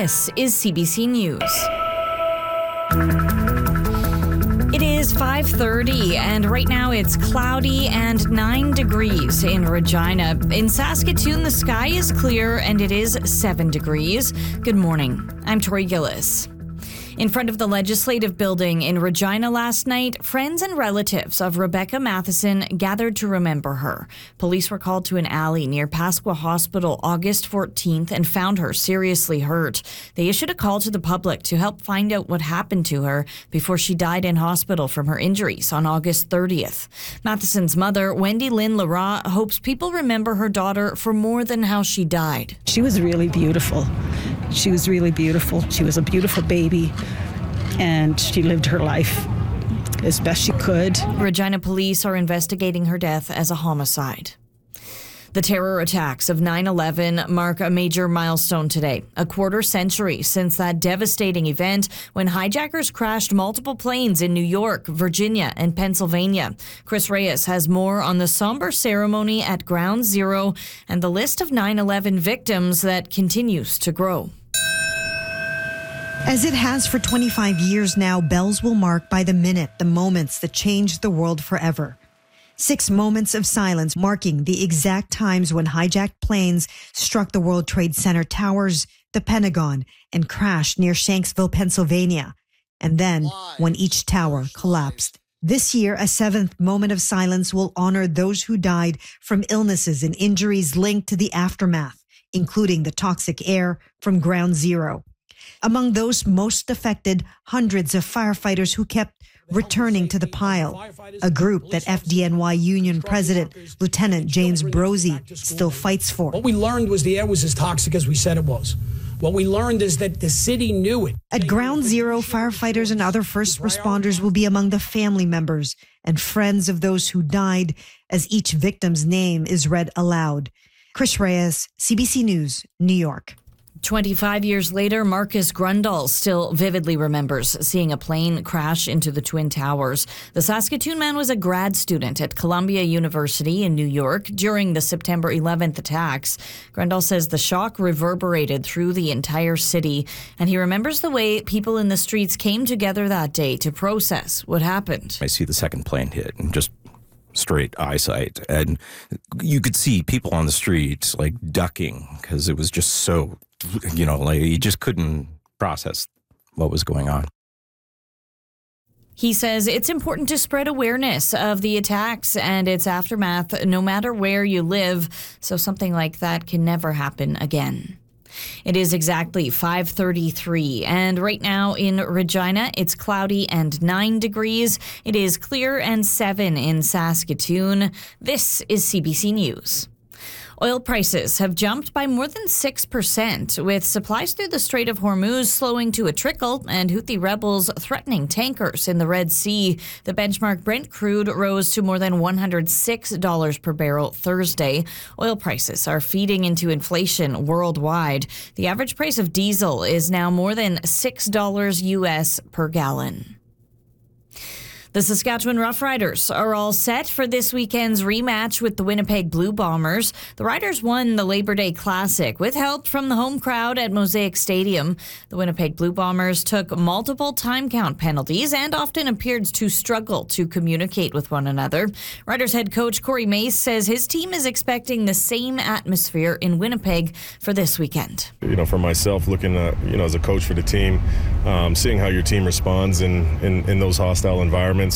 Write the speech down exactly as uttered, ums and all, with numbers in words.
This is C B C News. It is five thirty, and right now it's cloudy and nine degrees in Regina. In Saskatoon, the sky is clear and it is seven degrees. Good morning. I'm Tori Gillis. In front of the Legislative Building in Regina last night, friends and relatives of Rebecca Matheson gathered to remember her. Police were called to an alley near Pasqua Hospital August fourteenth and found her seriously hurt. They issued a call to the public to help find out what happened to her before she died in hospital from her injuries on August thirtieth. Matheson's mother, Wendy Lynn Lara, hopes people remember her daughter for more than how she died. She was really beautiful. She was really beautiful. She was a beautiful baby, and she lived her life as best she could. Regina police are investigating her death as a homicide. The terror attacks of nine eleven mark a major milestone today, a quarter century since that devastating event when hijackers crashed multiple planes in New York, Virginia, and Pennsylvania. Chris Reyes has more on the somber ceremony at Ground Zero and the list of nine eleven victims that continues to grow. As it has for twenty-five years now, bells will mark by the minute the moments that changed the world forever. Six moments of silence marking the exact times when hijacked planes struck the World Trade Center towers, the Pentagon, and crashed near Shanksville, Pennsylvania. And then when each tower collapsed. This year, a seventh moment of silence will honor those who died from illnesses and injuries linked to the aftermath, including the toxic air from Ground Zero. Among those most affected, hundreds of firefighters who kept returning to the pile, a group that F D N Y Union President Lieutenant James Brozzi still fights for. What we learned was the air was as toxic as we said it was. What we learned is that the city knew it. At Ground Zero, firefighters and other first responders will be among the family members and friends of those who died as each victim's name is read aloud. Chris Reyes, C B C News, New York. twenty-five years later, Marcus Grundle still vividly remembers seeing a plane crash into the Twin Towers. The Saskatoon man was a grad student at Columbia University in New York during the September eleventh attacks. Grundle says the shock reverberated through the entire city, and he remembers the way people in the streets came together that day to process what happened. I see the second plane hit and just straight eyesight, and you could see people on the streets like ducking because it was just so, you know, like you just couldn't process what was going on. He says it's important to spread awareness of the attacks and its aftermath no matter where you live, so something like that can never happen again. It is exactly five thirty-three, and right now in Regina, it's cloudy and nine degrees. It is clear and seven in Saskatoon. This is C B C News. Oil prices have jumped by more than six percent, with supplies through the Strait of Hormuz slowing to a trickle and Houthi rebels threatening tankers in the Red Sea. The benchmark Brent crude rose to more than one hundred six dollars per barrel Thursday. Oil prices are feeding into inflation worldwide. The average price of diesel is now more than six dollars U S per gallon. The Saskatchewan Roughriders are all set for this weekend's rematch with the Winnipeg Blue Bombers. The Riders won the Labor Day Classic with help from the home crowd at Mosaic Stadium. The Winnipeg Blue Bombers took multiple time count penalties and often appeared to struggle to communicate with one another. Riders head coach Corey Mace says his team is expecting the same atmosphere in Winnipeg for this weekend. You know, for myself, looking at, you know, as a coach for the team, um, seeing how your team responds in, in, in those hostile environments,